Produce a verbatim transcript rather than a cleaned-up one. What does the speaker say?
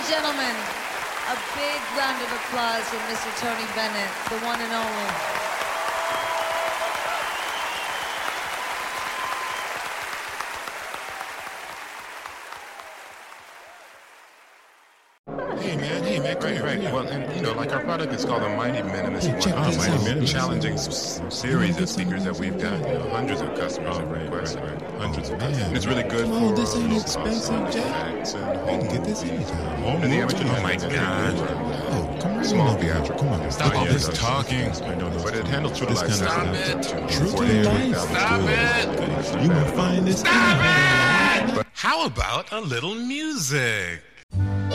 gentlemen, a big round of applause for Mister Tony Bennett, the one and only. Hey man, hey man, right, right. Well, and you know, like our product is called the Mighty Minimus. Hey, check oh, this Mighty out. Challenging s- series of speakers that we've got. You know, hundreds of customers Oh, have right, requested. right, right. Hundreds Oh, of customers. man. And it's really good Come on, for this ain't low expensive, cost Jack. effects and You home can get this movies. anytime. Home And the movies, amateur oh my uses it God. for, Oh, come on, small over here. theatrical. Come on, Stop stop all this this talking. But it handles true This life kind of sound. stuff. to True to forty-three life. thousand Stop good. it. You will find this. Stop it. How about a little music?